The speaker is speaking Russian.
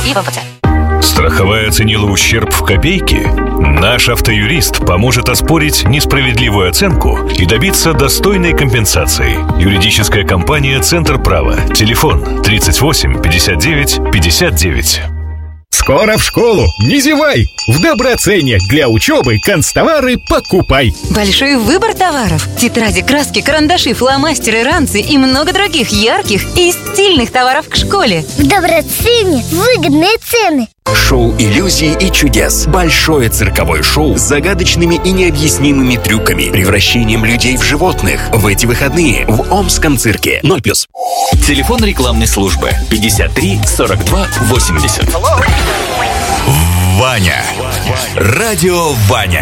и ВПЦ. Страховая оценила ущерб в копейки? Наш автоюрист поможет оспорить несправедливую оценку и добиться достойной компенсации. Юридическая компания «Центр права». Телефон 38 59 59. Скоро в школу, не зевай! В Доброцене для учебы канцтовары покупай. Большой выбор товаров. Тетради, краски, карандаши, фломастеры, ранцы и много других ярких и стильных товаров к школе. В Доброцене выгодные цены. Шоу иллюзий и чудес. Большое цирковое шоу с загадочными и необъяснимыми трюками, превращением людей в животных. В эти выходные в Омском цирке. 0+. Телефон рекламной службы 53 42 80. Ваня. Радио Ваня.